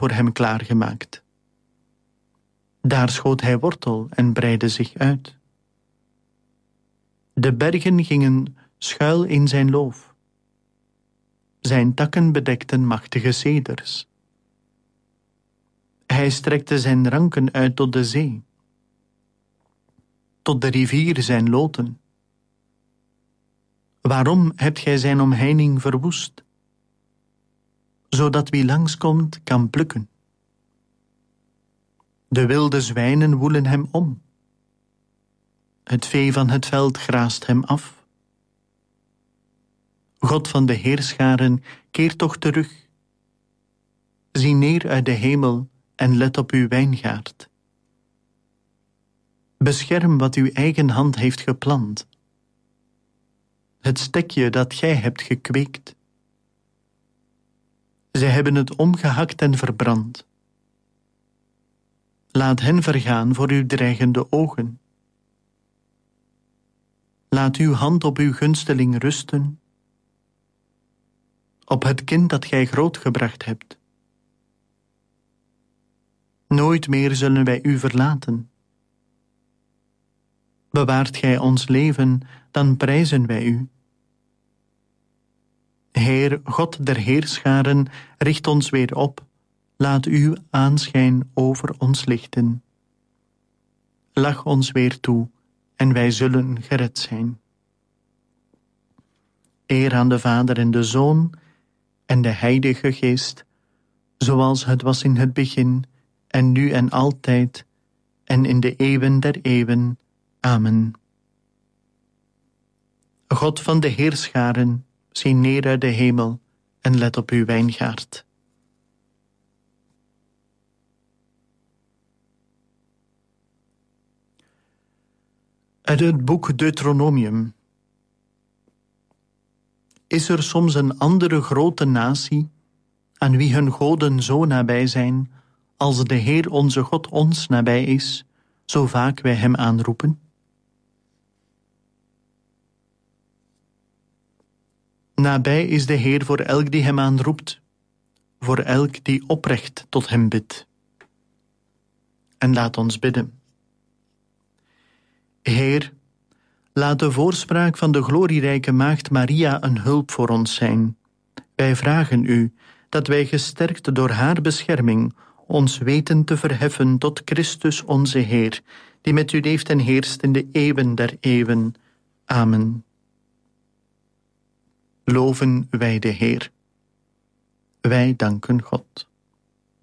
voor hem klaargemaakt. Daar schoot hij wortel en breidde zich uit. De bergen gingen schuil in zijn loof. Zijn takken bedekten machtige ceders. Hij strekte zijn ranken uit tot de zee, tot de rivier zijn loten. Waarom hebt gij zijn omheining verwoest, zodat wie langskomt kan plukken? De wilde zwijnen woelen hem om. Het vee van het veld graast hem af. God van de heerscharen, keer toch terug. Zie neer uit de hemel en let op uw wijngaard. Bescherm wat uw eigen hand heeft geplant. Het stekje dat gij hebt gekweekt. Zij hebben het omgehakt en verbrand. Laat hen vergaan voor uw dreigende ogen. Laat uw hand op uw gunsteling rusten, op het kind dat gij grootgebracht hebt. Nooit meer zullen wij u verlaten. Bewaart gij ons leven, dan prijzen wij u. Heer, God der heerscharen, richt ons weer op. Laat uw aanschijn over ons lichten. Lach ons weer toe en wij zullen gered zijn. Eer aan de Vader en de Zoon en de Heilige Geest, zoals het was in het begin en nu en altijd en in de eeuwen der eeuwen. Amen. God van de heerscharen, zie neer uit de hemel en let op uw wijngaard. Uit het boek Deuteronomium. Is er soms een andere grote natie, aan wie hun goden zo nabij zijn, als de Heer onze God ons nabij is, zo vaak wij hem aanroepen? Nabij is de Heer voor elk die hem aanroept, voor elk die oprecht tot hem bidt. En laat ons bidden. Heer, laat de voorspraak van de glorierijke maagd Maria een hulp voor ons zijn. Wij vragen u dat wij gesterkt door haar bescherming ons weten te verheffen tot Christus onze Heer, die met u leeft en heerst in de eeuwen der eeuwen. Amen. Loven wij de Heer. Wij danken God.